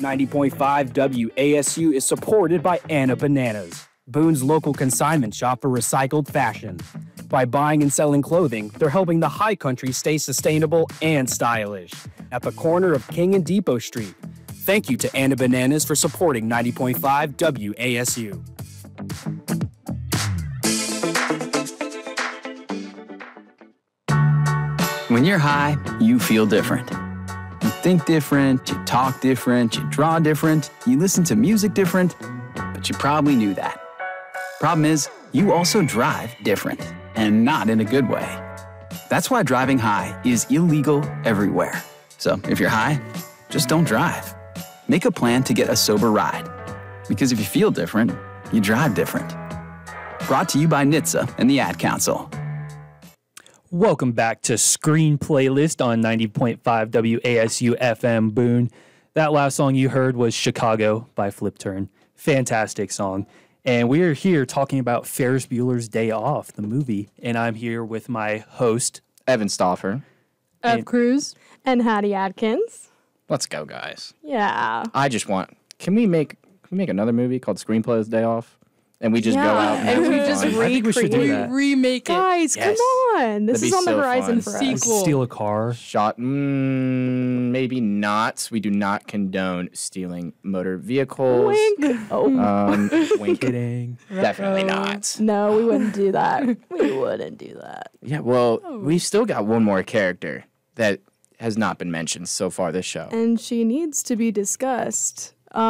90.5 WASU is supported by Anna Bananas, Boone's local consignment shop for recycled fashion. By buying and selling clothing, they're helping the high country stay sustainable and stylish. At the corner of King and Depot Street. Thank you to Anna Bananas for supporting 90.5 WASU. When you're high, you feel different. You think different, you talk different, you draw different, you listen to music different, but you probably knew that. Problem is, you also drive different, and not in a good way. That's why driving high is illegal everywhere. So if you're high, just don't drive. Make a plan to get a sober ride. Because if you feel different, you drive different. Brought to you by NHTSA and the Ad Council. Welcome back to Screen Playlist on 90.5 WASU FM Boone. That last song you heard was Chicago by Flip Turn. Fantastic song. And we are here talking about Ferris Bueller's Day Off, the movie. And I'm here with my host, Evan Stauffer. Ev Cruz. And Hattie Adkins. Let's go, guys. Yeah. I just want... Can we make another movie called Screenplay's Day Off? And we just go out and we have just fun? I think we should do that. remake it. Guys, Yes. come on. This That'd is be on the so horizon fun. for us. Sequel. Steal a car. Shot... maybe not. We do not condone stealing motor vehicles. Wink. Oh. Wink. Kidding. Definitely not. No, we wouldn't do that. We wouldn't do that. Yeah, well, we've still got one more character that has not been mentioned so far this show. And she needs to be discussed.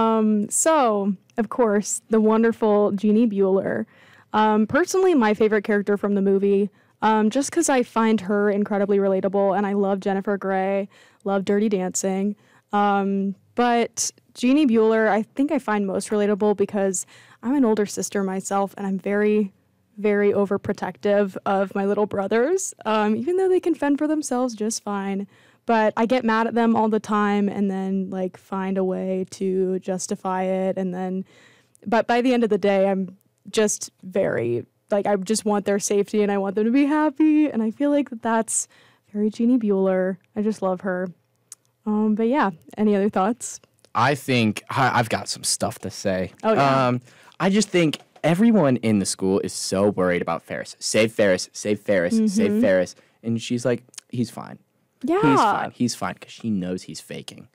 So, of course, the wonderful Jeannie Bueller. Personally, my favorite character from the movie, just because I find her incredibly relatable, and I love Jennifer Grey, love Dirty Dancing. But Jeannie Bueller, I think I find most relatable because I'm an older sister myself, and I'm very, very overprotective of my little brothers, even though they can fend for themselves just fine. But I get mad at them all the time and then, like, find a way to justify it. And then, but by the end of the day, I'm just very, like, I just want their safety and I want them to be happy. And I feel like that's very Jeannie Bueller. I just love her. But yeah, any other thoughts? I think I've got some stuff to say. Oh, yeah. I just think everyone in the school is so worried about Ferris. Save Ferris, save Ferris, save Ferris. And she's like, he's fine. Yeah. He's fine. He's fine because she knows he's faking.